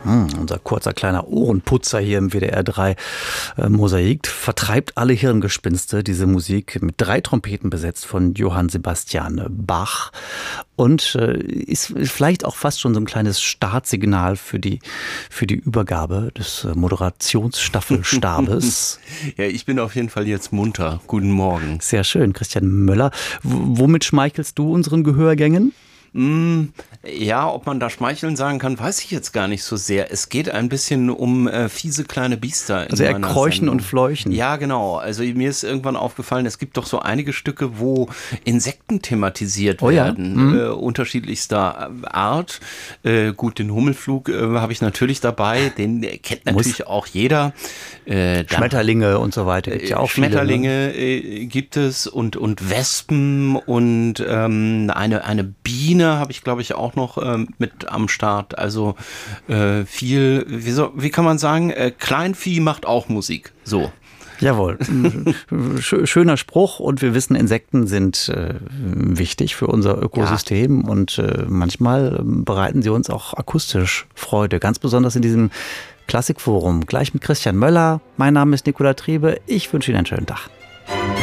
Unser kurzer kleiner Ohrenputzer hier im WDR 3 Mosaik vertreibt alle Hirngespinste. Diese Musik mit 3 Trompeten besetzt von Johann Sebastian Bach und ist vielleicht auch fast schon so ein kleines Startsignal für die Übergabe des Moderationsstaffelstabes. Ja, ich bin auf jeden Fall jetzt munter. Guten Morgen. Sehr schön, Christian Möller. Womit schmeichelst du unseren Gehörgängen? Ja, ob man da schmeicheln sagen kann, weiß ich jetzt gar nicht so sehr. Es geht ein bisschen um fiese kleine Biester. Also eher Kräuchen und Fleuchen. Ja, genau. Also mir ist irgendwann aufgefallen, es gibt doch so einige Stücke, wo Insekten thematisiert werden. Unterschiedlichster Art. Gut, den Hummelflug habe ich natürlich dabei. Den kennt natürlich auch jeder. Schmetterlinge und so weiter. Gibt's ja auch Schmetterlinge viele, ne? Gibt es und Wespen und eine Biene habe ich, glaube ich, auch noch mit am Start. Also viel, wie kann man sagen, Kleinvieh macht auch Musik. So. Jawohl, schöner Spruch, und wir wissen, Insekten sind wichtig für unser Ökosystem, und manchmal bereiten sie uns auch akustisch Freude, ganz besonders in diesem Klassikforum. Gleich mit Christian Möller. Mein Name ist Nicola Triebe. Ich wünsche Ihnen einen schönen Tag.